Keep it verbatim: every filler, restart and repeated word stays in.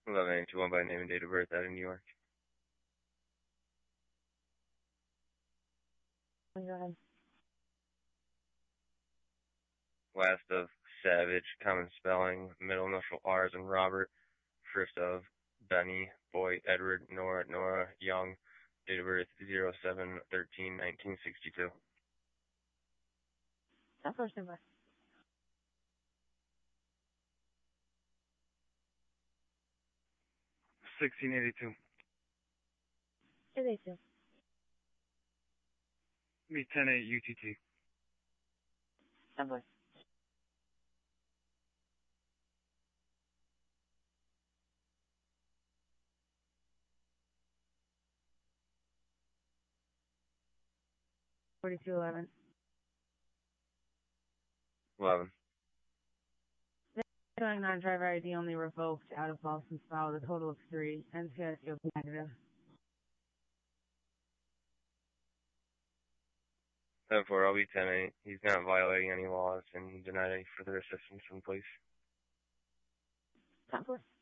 eleven eighty-one by name and date of birth out of New York. Go ahead. Last of Savage, common spelling, middle initial R's and Robert. First of Benny, Boy, Edward, Nora, Nora, Young. Date of birth zero seven thirteen nineteen sixty-two. That first number. sixteen eighty-two. Two eighty-two. Be ten eight U T T. Number. Forty-two eleven. eleven. twenty-nine driver I D only revoked out of Boston style, a total of three. N C S U negative. ten four, I'll be ten eight. He's not violating any laws and denied any further assistance from police. ten four.